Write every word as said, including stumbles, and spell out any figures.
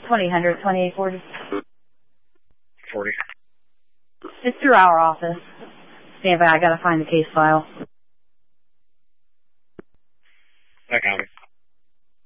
twenty hundred, twenty-eight forty. forty. It's through our office. Stand by, I gotta find the case file.